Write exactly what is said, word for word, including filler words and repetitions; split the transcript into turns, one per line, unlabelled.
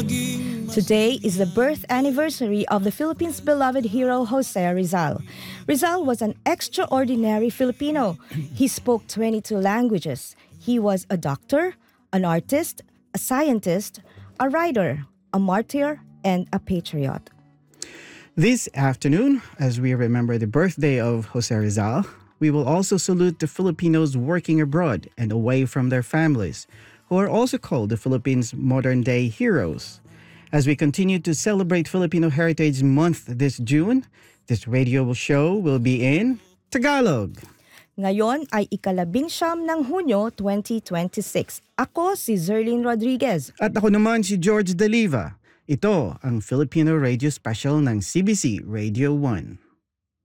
Today is the birth anniversary of the Philippines' beloved hero Jose Rizal. Rizal was an extraordinary Filipino. He spoke twenty-two languages. He was a doctor, an artist, a scientist, a writer, a martyr, and a patriot.
This afternoon, as we remember the birthday of Jose Rizal, we will also salute the Filipinos working abroad and away from their families, who are also called the Philippines' modern-day heroes. As we continue to celebrate Filipino Heritage Month this June, this radio show will be in Tagalog.
Ngayon ay ikalabing siyam ng Hunyo twenty twenty-six. Ako si Zerlyn Rodriguez.
At ako naman si George Daliva. Ito ang Filipino Radio Special ng C B C Radio one.